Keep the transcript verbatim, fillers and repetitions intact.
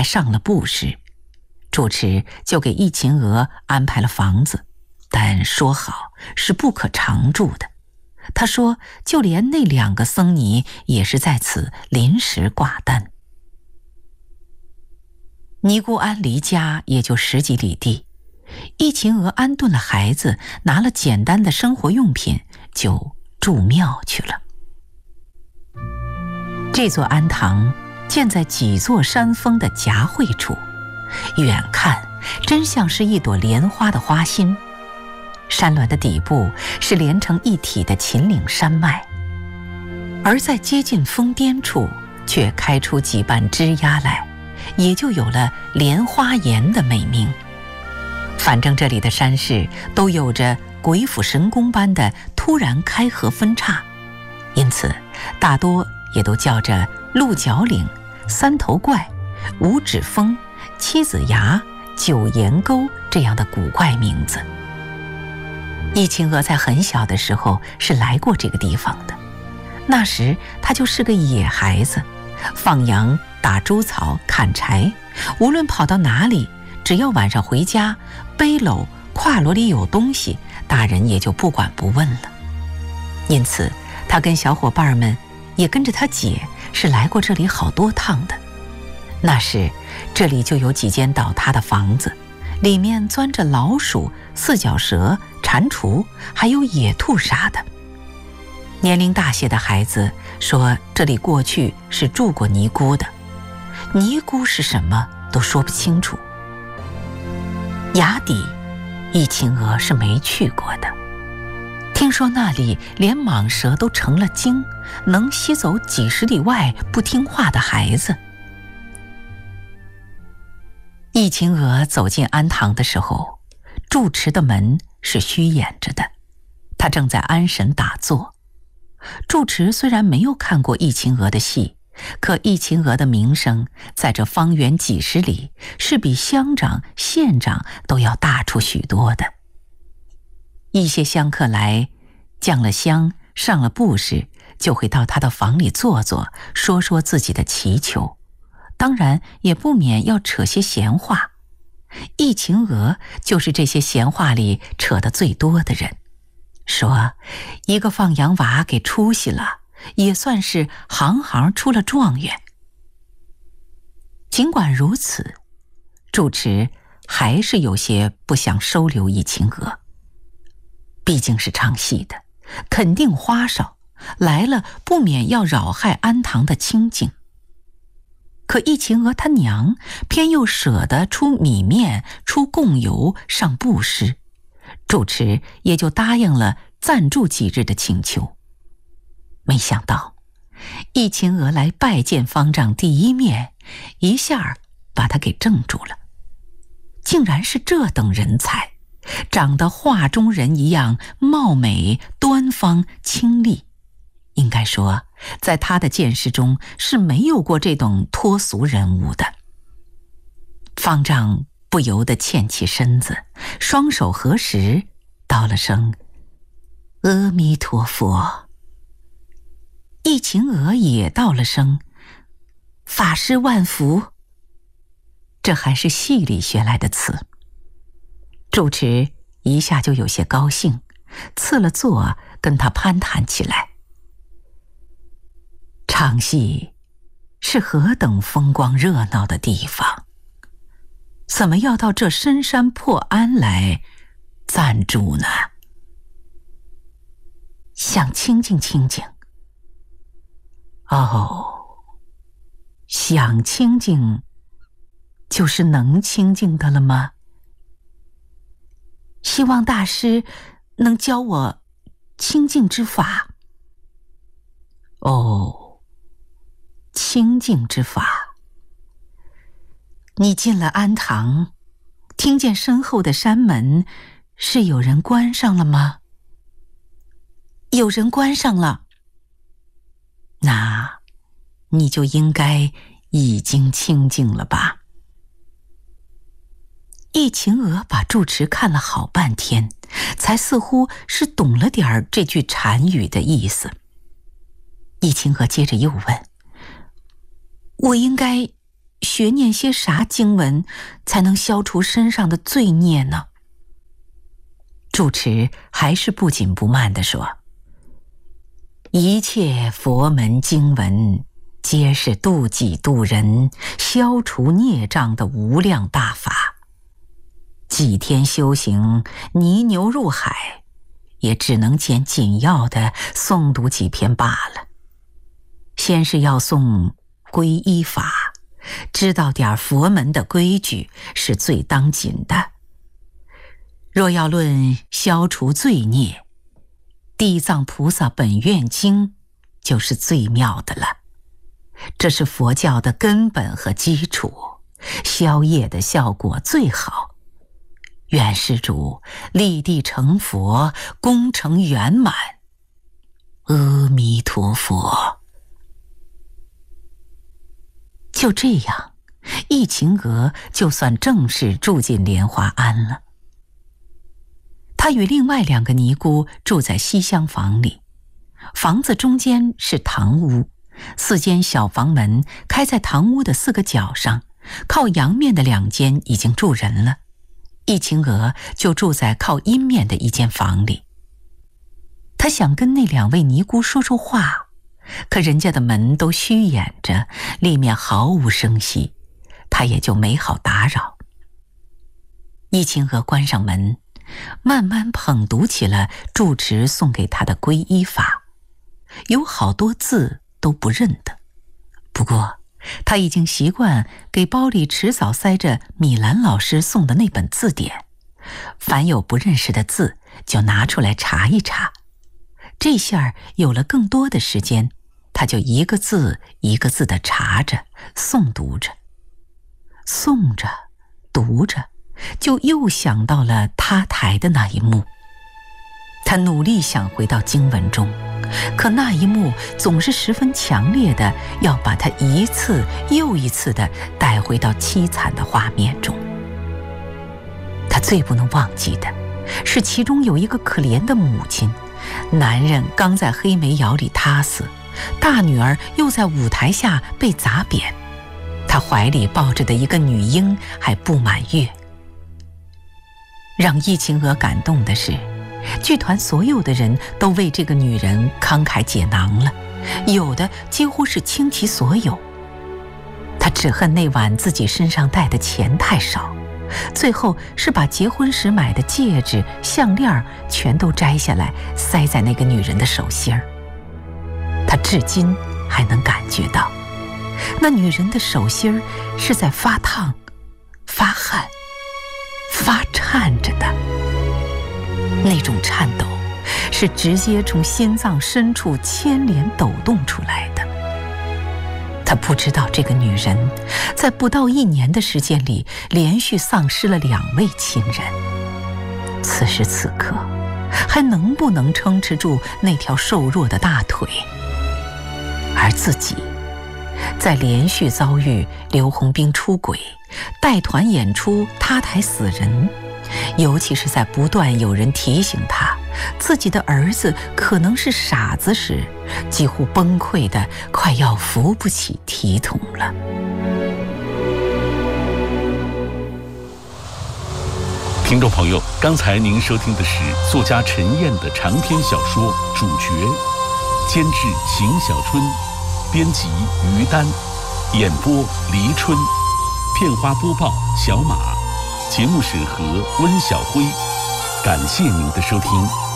上了布时，住持就给一秦娥安排了房子，但说好是不可常住的。他说就连那两个僧尼也是在此临时挂单。尼姑庵离家也就十几里地，一秦娥安顿了孩子，拿了简单的生活用品，就住庙去了。这座庵堂建在几座山峰的夹汇处，远看真像是一朵莲花的花心。山峦的底部是连成一体的秦岭山脉，而在接近峰巅处却开出几瓣枝桠来，也就有了莲花岩的美名。反正这里的山势都有着鬼斧神工般的突然开合分叉，因此大多也都叫着鹿角岭、三头怪、五指峰、七子崖、九岩沟这样的古怪名字。一秦娥在很小的时候是来过这个地方的，那时她就是个野孩子，放羊、打猪草、砍柴，无论跑到哪里，只要晚上回家，背篓、挎箩里有东西，大人也就不管不问了。因此她跟小伙伴们也跟着她姐是来过这里好多趟的。那时这里就有几间倒塌的房子，里面钻着老鼠、四脚蛇、蟾蜍，还有野兔啥的。年龄大些的孩子说这里过去是住过尼姑的，尼姑是什么都说不清楚。崖底一秦娥是没去过的，听说那里连蟒蛇都成了精，能吸走几十里外不听话的孩子。一秦娥走进庵堂的时候，住持的门是虚掩着的，他正在安神打坐。住持虽然没有看过一秦娥的戏，可一秦娥的名声在这方圆几十里是比乡长、县长都要大出许多的。一些香客来降了香、上了布时，就会到他的房里坐坐，说说自己的祈求，当然也不免要扯些闲话。一秦娥就是这些闲话里扯得最多的人，说一个放羊娃给出息了，也算是行行出了状元。尽管如此，住持还是有些不想收留一秦娥，毕竟是唱戏的，肯定花哨，来了不免要扰害庵堂的清静。可一秦娥她娘偏又舍得出米面、出供油、上布施，住持也就答应了暂住几日的请求。没想到一秦娥来拜见方丈第一面，一下把他给怔住了。竟然是这等人才，长得画中人一样貌美、端方、清丽。应该说在他的见识中是没有过这种脱俗人物的。方丈不由得欠起身子，双手合十，道了声阿弥陀佛。一秦娥也道了声法师万福。这还是戏里学来的词。住持一下就有些高兴，赐了座，跟他攀谈起来。唱戏是何等风光热闹的地方，怎么要到这深山破庵来暂住呢？想清静清静。哦，想清静就是能清静的了吗？希望大师能教我清静之法。哦，清静之法。你进了庵堂，听见身后的山门是有人关上了吗？有人关上了。那你就应该已经清静了吧。一秦娥把住持看了好半天，才似乎是懂了点儿这句禅语的意思。一秦娥接着又问，我应该学念些啥经文才能消除身上的罪孽呢？住持还是不紧不慢地说：一切佛门经文皆是度己度人、消除孽障的无量大法。几天修行，泥牛入海，也只能捡紧要的诵读几篇罢了。先是要诵皈依法，知道点佛门的规矩是最当紧的。若要论消除罪孽，地藏菩萨本愿经就是最妙的了。这是佛教的根本和基础，消业的效果最好。愿施主立地成佛，功成圆满。阿弥陀佛。就这样，一晴娥就算正式住进莲花庵了。她与另外两个尼姑住在西厢房里，房子中间是堂屋，四间小房门开在堂屋的四个角上，靠阳面的两间已经住人了。一晴娥就住在靠阴面的一间房里。她想跟那两位尼姑说说话，可人家的门都虚掩着，里面毫无声息，她也就没好打扰。一晴娥关上门，慢慢捧读起了住持送给她的皈依法，有好多字都不认得，不过他已经习惯给包里迟早塞着米兰老师送的那本字典，凡有不认识的字就拿出来查一查。这下有了更多的时间，他就一个字一个字地查着诵读着，诵着读着，就又想到了他台的那一幕。他努力想回到经文中，可那一幕总是十分强烈的，要把他一次又一次的带回到凄惨的画面中。他最不能忘记的是，其中有一个可怜的母亲，男人刚在黑煤窑里塌死，大女儿又在舞台下被砸扁，她怀里抱着的一个女婴还不满月。让一晴娥感动的是，剧团所有的人都为这个女人慷慨解囊了，有的几乎是倾其所有。他只恨那晚自己身上带的钱太少，最后是把结婚时买的戒指、项链全都摘下来塞在那个女人的手心儿。他至今还能感觉到，那女人的手心儿是在发烫、发汗、发颤着的。那种颤抖是直接从心脏深处牵连抖动出来的。他不知道这个女人在不到一年的时间里连续丧失了两位亲人，此时此刻还能不能撑持住那条瘦弱的大腿。而自己在连续遭遇刘洪兵出轨、带团演出他台死人，尤其是在不断有人提醒他自己的儿子可能是傻子时，几乎崩溃的快要扶不起体统了。 听众朋友，刚才您收听的是作家陈燕的长篇小说《主角》，监制邢小春，编辑于丹，演播黎春，片花播报小马，节目审核温小辉。感谢您的收听。